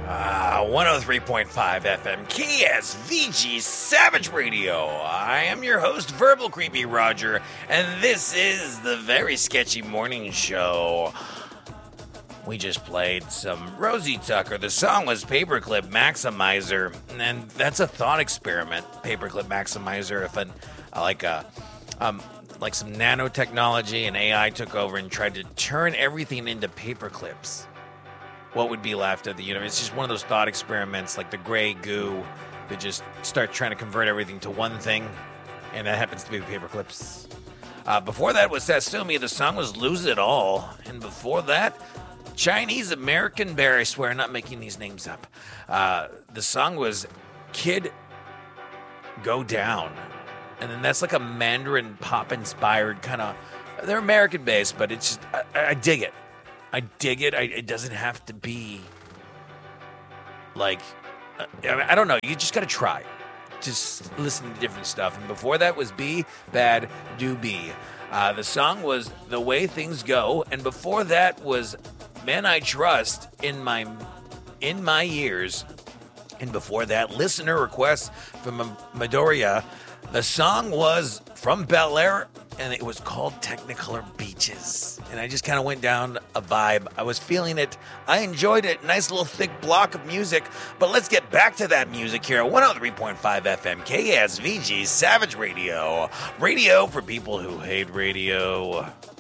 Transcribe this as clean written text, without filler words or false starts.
103.5 FM KSVG Savage Radio. I am your host, Verbal Creepy Roger, and this is the Very Sketchy Morning Show. We just played some Rosie Tucker. The song was Paperclip Maximizer, and that's a thought experiment. Paperclip Maximizer, if some nanotechnology and AI took over and tried to turn everything into paperclips, what would be left of the universe? It's just one of those thought experiments, like the gray goo, that just start trying to convert everything to one thing, and that happens to be the paperclips. Before that was Satsumi. The song was Lose It All. And before that, Chinese American Bear. I swear I'm not making these names up. The song was Kid Go Down. And then that's like a Mandarin pop-inspired kind of... They're American-based, but it's just... I dig it. I dig it. It doesn't have to be like, I don't know. You just got to try. Just listen to different stuff. And before that was Be Bad Do Be. The song was The Way Things Go. And before that was Men I Trust in My Years. And before that, listener request from Midoriya. The song was from Bel Air, and it was called Technicolor Beaches. And I just kind of went down a vibe. I was feeling it. I enjoyed it. Nice little thick block of music. But let's get back to that music here at 103.5 FM KSVG Savage Radio. Radio for people who hate radio.